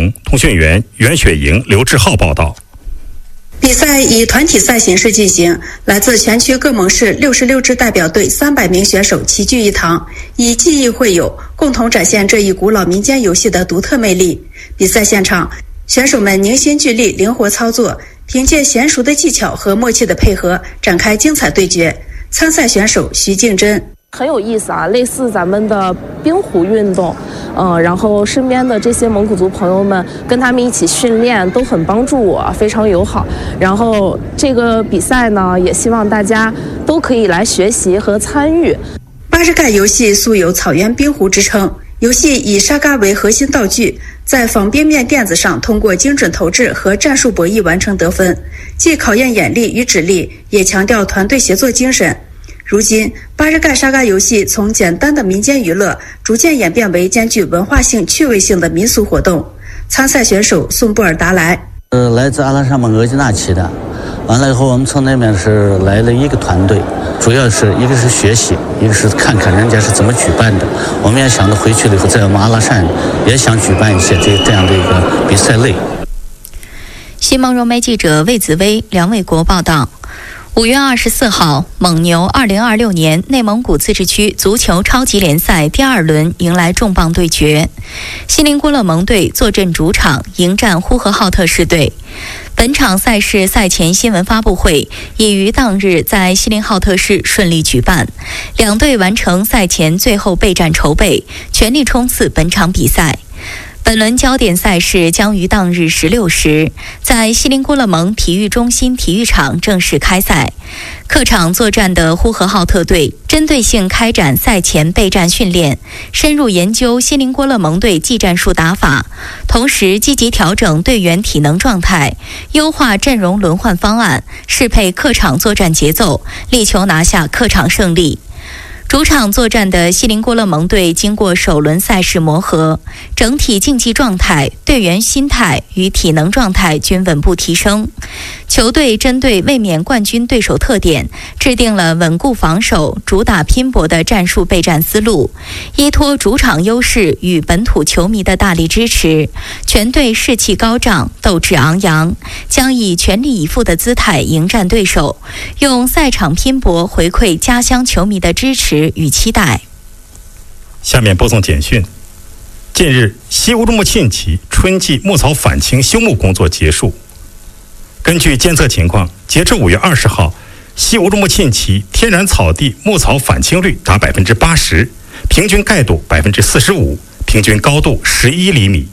从通讯员袁雪莹、刘志浩报道。 比赛以团体赛形式进行，来自全区各盟市66支代表队300名选手齐聚一堂，以技艺会友，共同展现这一古老民间游戏的独特魅力。比赛现场，选手们凝心聚力，灵活操作，凭借娴熟的技巧和默契的配合，展开精彩对决。参赛选手徐静珍。 很有意思啊，类似咱们的冰壶运动，然后身边的这些蒙古族朋友们跟他们一起训练，都很帮助我，非常友好。然后这个比赛呢，也希望大家都可以来学习和参与。 巴日盖游戏素有草原冰壶之称，游戏以沙嘎为核心道具，在仿冰面垫子上通过精准投掷和战术博弈完成得分，既考验眼力与指力，也强调团队协作精神。如今，巴日盖沙嘎游戏从简单的民间娱乐逐渐演变为兼具文化性、趣味性的民俗活动。参赛选手宋布尔达莱， 来自阿拉善盟额济纳旗的。完了以后，我们从那边是来了一个团队，主要是一个是学习，一个是看看人家是怎么举办的。我们也想着回去了以后，在我们阿拉善也想举办一些这样的一个比赛类。 新蒙融媒记者魏子薇、梁卫国报道。5月24号，蒙牛2026年内蒙古自治区足球超级联赛第2轮迎来重磅对决，锡林郭勒盟队坐镇主场迎战呼和浩特市队。本场赛事赛前新闻发布会已于当日在锡林浩特市顺利举办，两队完成赛前最后备战筹备，全力冲刺本场比赛。本轮焦点赛事将于当日16时在锡林郭勒盟体育中心体育场正式开赛。客场作战的呼和浩特队针对性开展赛前备战训练，深入研究锡林郭勒盟队技战术打法，同时积极调整队员体能状态，优化阵容轮换方案，适配客场作战节奏，力求拿下客场胜利。主场作战的锡林郭勒盟队经过首轮赛事磨合，整体竞技状态、队员心态与体能状态均稳步提升。球队针对卫冕冠军对手特点，制定了稳固防守、主打拼搏的战术备战思路。依托主场优势与本土球迷的大力支持，全队士气高涨、斗志昂扬，将以全力以赴的姿态迎战对手，用赛场拼搏回馈家乡球迷的支持与期待。 下面播送简讯。近日，西乌鲁木沁旗春季牧草返青休牧工作结束。根据监测情况，截至5月20号，西乌鲁木沁旗天然草地牧草返青率达80%，平均盖度45%，平均高度11厘米。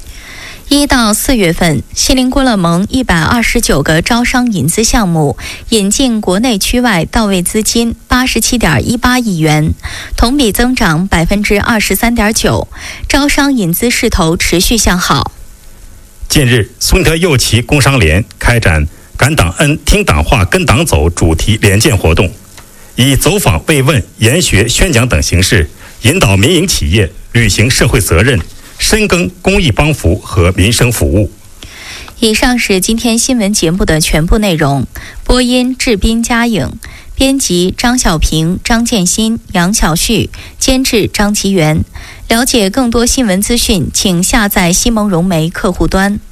1到4月份，锡林郭勒盟129个招商引资项目引进国内区外到位资金87.18亿元，同比增长23.9%，招商引资势头持续向好。 近日，苏德右旗工商联开展感党恩、听党话、跟党走主题联建活动，以走访、慰问、研学、宣讲等形式，引导民营企业履行社会责任，深耕公益帮扶和民生服务。 以上是今天新闻节目的全部内容。播音：志斌、嘉颖，编辑：张小平、张建新、杨小旭，监制：张吉元。了解更多新闻资讯，请下载西蒙融媒客户端。